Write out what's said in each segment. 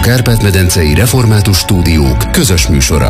Kárpát-medencei Református Stúdiók közös műsora.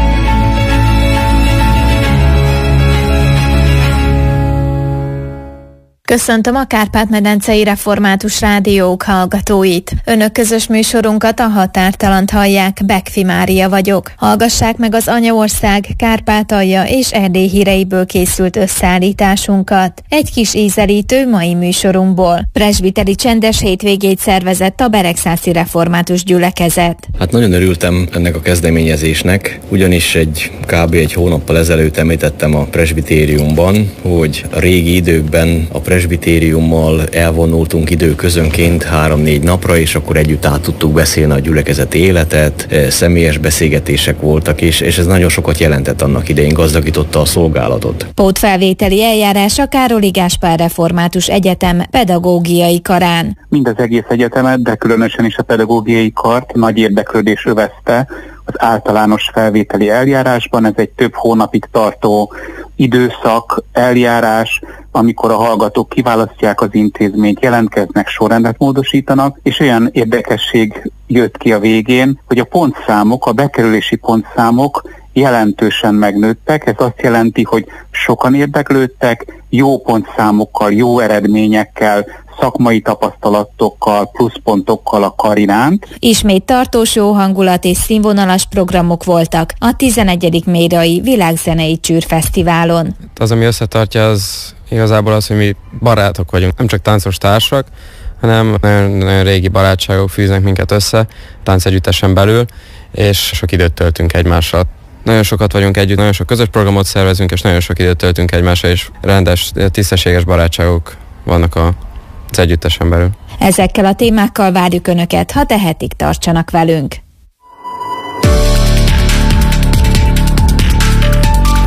Köszöntöm a Kárpát-medencei Református Rádiók hallgatóit. Önök közös műsorunkat, a Határtalant hallják, Bekfi Mária vagyok. Hallgassák meg az Anyaország, Kárpátalja és Erdély híreiből készült összeállításunkat. Egy kis ízelítő mai műsorunkból. Presbiteri csendes hétvégét szervezett a Beregszászi Református Gyülekezet. Hát nagyon örültem ennek a kezdeményezésnek, ugyanis kb. egy hónappal ezelőtt említettem a presbitériumban, hogy a régi időkben a presbitériummal elvonultunk időközönként 3-4 napra, és akkor együtt át tudtuk beszélni a gyülekezeti életet, személyes beszélgetések voltak, és ez nagyon sokat jelentett annak idején, gazdagította a szolgálatot. Pótfelvételi eljárás a Károli Gáspár Református Egyetem pedagógiai karán. Mind az egész egyetemet, de különösen is a pedagógiai kart nagy érdeklődés övezte az általános felvételi eljárásban. Ez egy több hónapig tartó időszak, eljárás, amikor a hallgatók kiválasztják az intézményt, jelentkeznek, sorrendet módosítanak, és olyan érdekesség jött ki a végén, hogy a pontszámok, a bekerülési pontszámok jelentősen megnőttek. Ez azt jelenti, hogy sokan érdeklődtek, jó pontszámokkal, jó eredményekkel, szakmai tapasztalatokkal, pluszpontokkal a kar iránt. Ismét tartós jó hangulat és színvonalas programok voltak a 11. Mérai Világzenei Csűrfesztiválon. Az, ami összetartja, az igazából az, hogy mi barátok vagyunk. Nem csak táncos társak, hanem nagyon régi barátságok fűznek minket össze, táncegyüttesen belül, és sok időt töltünk egymással. Nagyon sokat vagyunk együtt, nagyon sok közös programot szervezünk, és nagyon sok időt töltünk egymással, és rendes, tisztességes barátságok vannak az együttesen belül. Ezekkel a témákkal várjuk Önöket, ha tehetik, tartsanak velünk.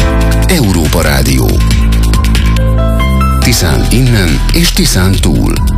Európa Rádió. Tiszán innen és Tiszán túl.